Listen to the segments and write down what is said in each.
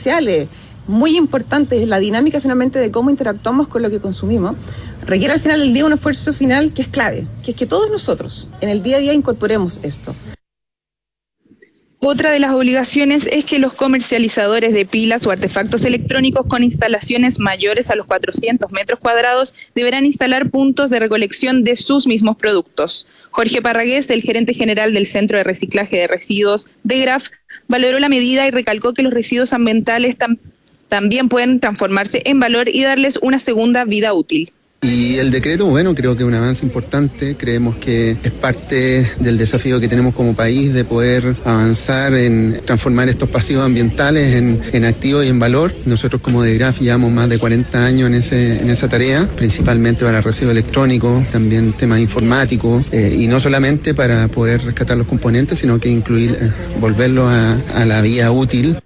comerciales muy importantes en la dinámica finalmente de cómo interactuamos con lo que consumimos, requiere al final del día un esfuerzo final que es clave, que es que todos nosotros en el día a día incorporemos esto. Otra de las obligaciones es que los comercializadores de pilas o artefactos electrónicos con instalaciones mayores a los 400 metros cuadrados deberán instalar puntos de recolección de sus mismos productos. Jorge Parragués, el gerente general del Centro de Reciclaje de Residuos de GRAF, valoró la medida y recalcó que los residuos ambientales también pueden transformarse en valor y darles una segunda vida útil. Y el decreto, bueno, creo que es un avance importante. Creemos que es parte del desafío que tenemos como país de poder avanzar en transformar estos pasivos ambientales en activos y en valor. Nosotros como de GRAF llevamos más de 40 años en esa tarea, principalmente para residuos electrónicos, también temas informáticos, y no solamente para poder rescatar los componentes, sino que incluir, volverlos a la vía útil.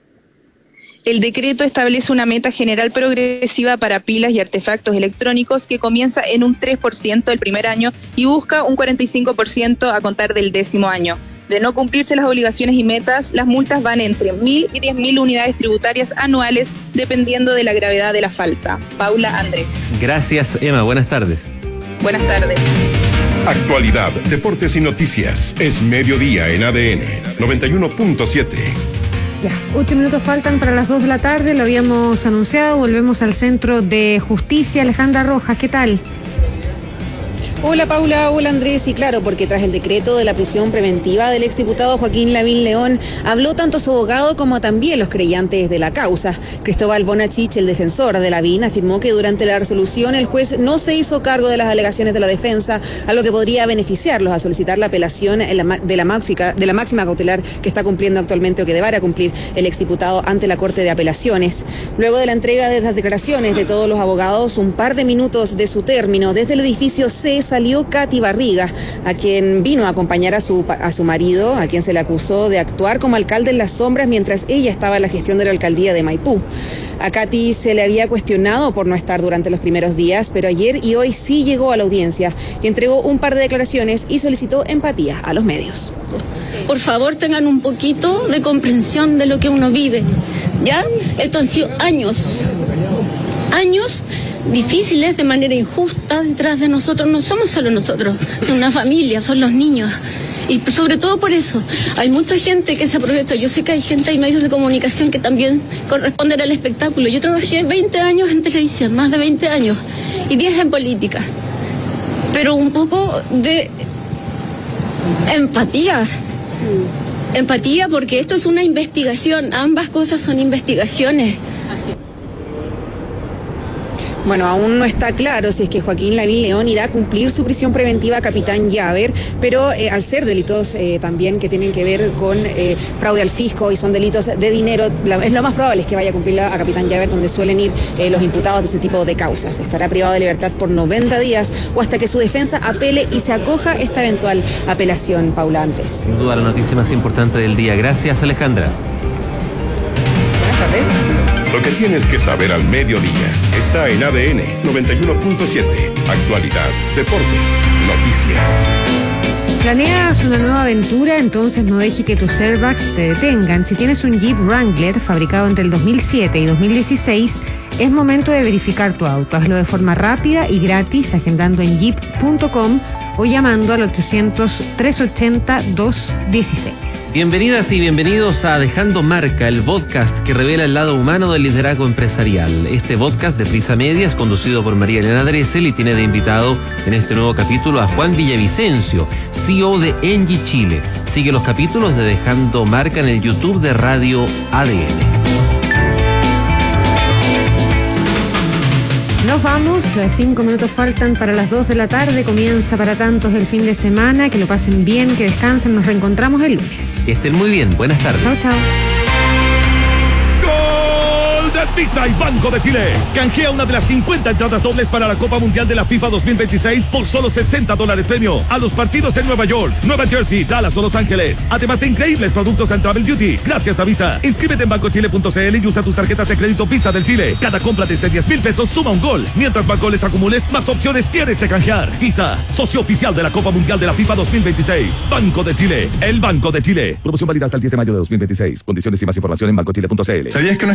El decreto establece una meta general progresiva para pilas y artefactos electrónicos que comienza en un 3% el primer año y busca un 45% a contar del 10º año. De no cumplirse las obligaciones y metas, las multas van entre 1.000 y 10.000 unidades tributarias anuales, dependiendo de la gravedad de la falta. Paula André. Gracias, Emma. Buenas tardes. Buenas tardes. Actualidad, deportes y noticias. Es mediodía en ADN 91.7. Ya, 8 minutos faltan para las 2 de la tarde, lo habíamos anunciado, volvemos al Centro de Justicia. Alejandra Rojas, ¿qué tal? Hola Paula, hola Andrés, y claro, porque tras el decreto de la prisión preventiva del exdiputado Joaquín Lavín León, habló tanto su abogado como también los creyentes de la causa. Cristóbal Bonachich, el defensor de Lavín, afirmó que durante la resolución el juez no se hizo cargo de las alegaciones de la defensa, a lo que podría beneficiarlos a solicitar la apelación de la máxima cautelar que está cumpliendo actualmente o que deberá cumplir el exdiputado ante la Corte de Apelaciones. Luego de la entrega de las declaraciones de todos los abogados, un par de minutos de su término, desde el edificio C salió Katy Barriga, a quien vino a acompañar a su marido, a quien se le acusó de actuar como alcalde en las sombras mientras ella estaba en la gestión de la alcaldía de Maipú. A Katy se le había cuestionado por no estar durante los primeros días, pero ayer y hoy sí llegó a la audiencia y entregó un par de declaraciones y solicitó empatía a los medios. Por favor, tengan un poquito de comprensión de lo que uno vive, ¿ya? Esto han sido años difíciles de manera injusta detrás de nosotros. No somos solo nosotros, son una familia, son los niños. Y sobre todo por eso, hay mucha gente que se aprovecha. Yo sé que hay gente, hay medios de comunicación que también corresponden al espectáculo. Yo trabajé 20 años en televisión, más de 20 años, y 10 en política. Pero un poco de empatía. Empatía, porque esto es una investigación, ambas cosas son investigaciones. Bueno, aún no está claro si es que Joaquín Lavín León irá a cumplir su prisión preventiva a Capitán Llaver, pero al ser delitos también que tienen que ver con fraude al fisco y son delitos de dinero, es lo más probable es que vaya a cumplirla a Capitán Llaver, donde suelen ir los imputados de ese tipo de causas. Estará privado de libertad por 90 días o hasta que su defensa apele y se acoja esta eventual apelación. Paula Andrés. Sin duda la noticia más importante del día. Gracias, Alejandra. Buenas tardes. Lo que tienes que saber al mediodía está en ADN 91.7. Actualidad, deportes, noticias. ¿Planeas una nueva aventura? Entonces no deje que tus airbags te detengan. Si tienes un Jeep Wrangler fabricado entre el 2007 y 2016, es momento de verificar tu auto. Hazlo de forma rápida y gratis agendando en jeep.com o llamando al 800-380-216. Bienvenidas y bienvenidos a Dejando Marca, el podcast que revela el lado humano del liderazgo empresarial. Este podcast de Prisa Media es conducido por María Elena Dressel y tiene de invitado en este nuevo capítulo a Juan Villavicencio, CEO de Engie Chile. Sigue los capítulos de Dejando Marca en el YouTube de Radio ADN. Nos vamos, 5 minutos faltan para las 2 de la tarde, comienza para tantos el fin de semana, que lo pasen bien, que descansen, nos reencontramos el lunes. Que estén muy bien, buenas tardes. Chao, chao. De Visa y Banco de Chile. Canjea una de las 50 entradas dobles para la Copa Mundial de la FIFA 2026 por solo $60 premio a los partidos en Nueva York, Nueva Jersey, Dallas o Los Ángeles. Además de increíbles productos en Travel Duty. Gracias a Visa. Inscríbete en bancochile.cl y usa tus tarjetas de crédito Visa del Chile. Cada compra desde 10,000 pesos suma un gol. Mientras más goles acumules, más opciones tienes de canjear. Visa, socio oficial de la Copa Mundial de la FIFA 2026. Banco de Chile. El Banco de Chile. Promoción válida hasta el 10 de mayo de 2026. Condiciones y más información en bancochile.cl. ¿Sabías que